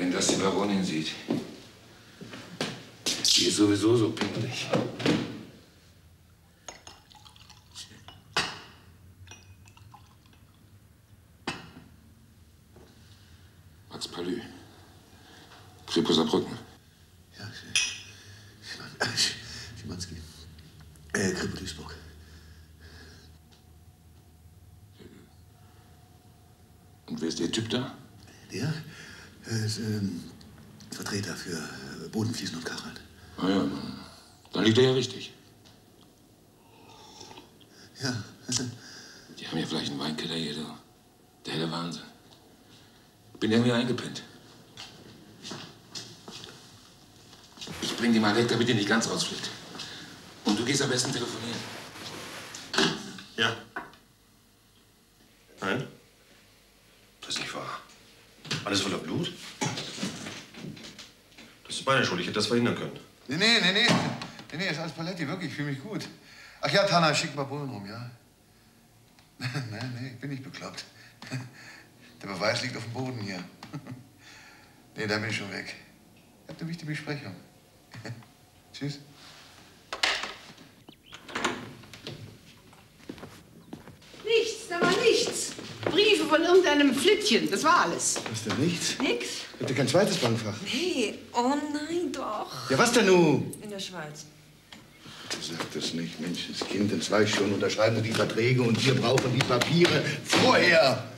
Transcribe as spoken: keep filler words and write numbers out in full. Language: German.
wenn das die Baronin sieht. Die ist sowieso so pingelig. Max Palü. Kripo Saarbrücken. Ja, Schimanski. Äh, Kripo Duisburg. Und wer ist der Typ da? Der ist ähm, Vertreter für äh, Bodenfliesen und Kacheln. Ah ja, dann liegt er ja richtig. Ja. Die haben ja vielleicht einen Weinkeller hier, du. Der helle Wahnsinn. Ich bin irgendwie eingepennt. Ich bring die mal weg, damit die nicht ganz rausfliegt. Und du gehst am besten telefonieren. Ja. Nein? Das ist nicht wahr. Alles voller Blut? Das ist meine Schuld. Ich hätte das verhindern können. Nee, nee, nee, nee. Nee, nee, ist alles Paletti, wirklich. Ich fühle mich gut. Ach ja, Tana, schick mal Bullen rum, ja? Nein, nee, ich bin nicht bekloppt. Der Beweis liegt auf dem Boden hier. Nee, da bin ich schon weg. Ich hab eine wichtige Besprechung. Tschüss. Nichts, da war nichts. Briefe von irgendeinem Flittchen, das war alles. Was denn nichts? Nix? Habt ihr kein zweites Bankfach? Nee, oh nein, doch. Ja, was denn nun? In der Schweiz. Sag das nicht, Mensch, das Kind, in zwei Stunden unterschreiben wir die Verträge und wir brauchen die Papiere vorher.